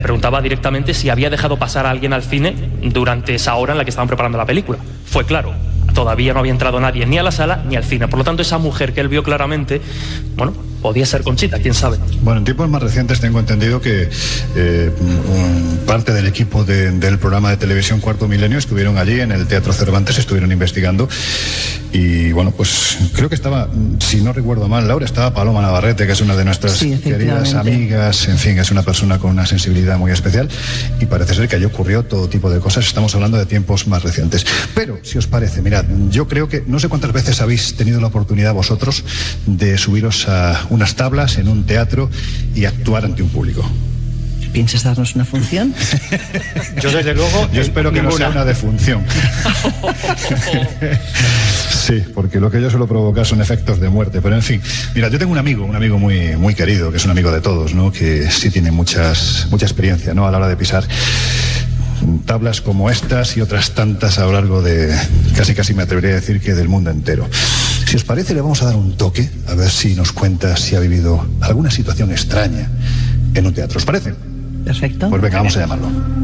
Preguntaba directamente si había dejado pasar a alguien al cine durante esa hora en la que estaban preparando la película. Fue claro, todavía no había entrado nadie ni a la sala ni al cine. Por lo tanto, esa mujer que él vio claramente, bueno, podía ser Conchita, quién sabe. Bueno, en tiempos más recientes tengo entendido que parte del equipo del programa de televisión Cuarto Milenio estuvieron allí en el Teatro Cervantes, estuvieron investigando y bueno, pues creo que estaba, si no recuerdo mal, Laura, estaba Paloma Navarrete, que es una de nuestras queridas amigas, en fin, es una persona con una sensibilidad muy especial y parece ser que allí ocurrió todo tipo de cosas. Estamos hablando de tiempos más recientes. Pero, si os parece, mirad, yo creo que no sé cuántas veces habéis tenido la oportunidad vosotros de subiros a unas tablas en un teatro y actuar ante un público. ¿Piensas darnos una función? Yo desde luego... Yo espero que no sea una defunción. Sí, porque lo que yo suelo provocar son efectos de muerte. Pero en fin, mira, yo tengo un amigo muy, muy querido, que es un amigo de todos, ¿no? Que sí tiene mucha experiencia, ¿no? A la hora de pisar tablas como estas y otras tantas a lo largo de, casi me atrevería a decir que del mundo entero. Si os parece, le vamos a dar un toque, a ver si nos cuenta si ha vivido alguna situación extraña en un teatro. ¿Os parece? Perfecto. Pues venga, vamos a llamarlo.